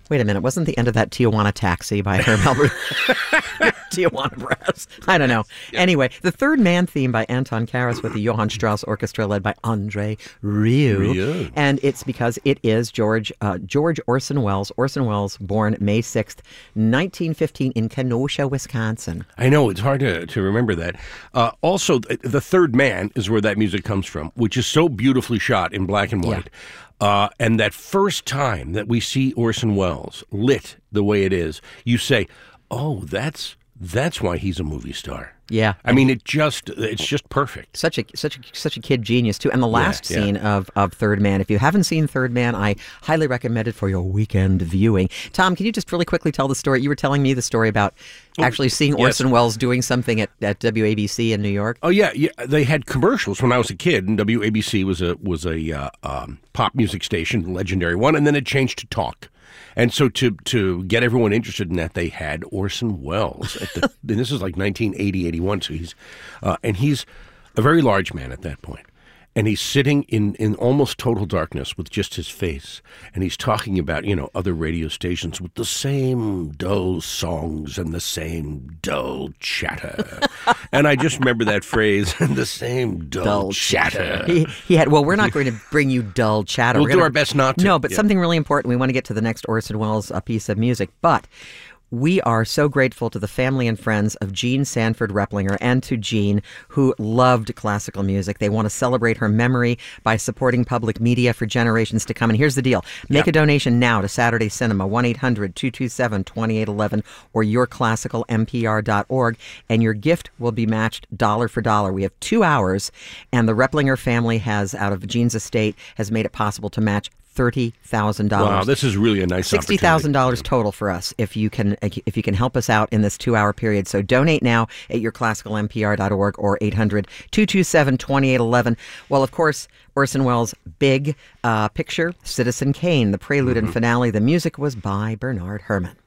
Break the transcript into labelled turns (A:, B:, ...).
A: Wait a minute, wasn't the end of that Tijuana Taxi by Herb Alpert? Tijuana Brass. I don't know. Yeah. Anyway, the Third Man theme by Anton Karas with the Johann Strauss Orchestra led by Andre Rieu. And it's because it is George Orson Welles. Orson Welles, born May 6th, 1915 in Kenosha, Wisconsin.
B: I know, it's hard to remember that. Also, The Third Man is where that music comes from, which is so beautifully shot in black and white. Yeah. And that first time that we see Orson Welles lit the way it is, you say, oh, that's why he's a movie star.
A: Yeah.
B: I mean, it's just perfect.
A: Such a kid genius, too. And the last scene of Third Man, if you haven't seen Third Man, I highly recommend it for your weekend viewing. Tom, can you just really quickly tell the story? You were telling me the story about actually seeing Orson Welles doing something at WABC in New York.
B: Oh, yeah. They had commercials when I was a kid, and WABC was a pop music station, legendary one, and then it changed to talk. And so to get everyone interested in that, they had Orson Welles. And this is like 1980, 81, so he's a very large man at that point. And he's sitting in almost total darkness with just his face. And he's talking about, other radio stations with the same dull songs and the same dull chatter. And I just remember that phrase, the same dull chatter.
A: He had, we're not going to bring you dull chatter.
B: We'll do our best not to.
A: No, but something really important. We want to get to the next Orson Welles piece of music. But we are so grateful to the family and friends of Jean Sanford Replinger and to Jean, who loved classical music. They want to celebrate her memory by supporting public media for generations to come. And here's the deal. Make a donation now to Saturday Cinema, 1-800-227-2811 or yourclassicalmpr.org, and your gift will be matched dollar for dollar. We have 2 hours, and the Replinger family has, out of Jean's estate, has made it possible to match $30,000.
B: Wow, this is really a nice
A: $60,000 total for us if you can help us out in this 2-hour period. So donate now at yourclassicalmpr.org or 800-227-2811. Well, of course, Orson Welles' big picture, Citizen Kane, the prelude and finale. The music was by Bernard Herrmann.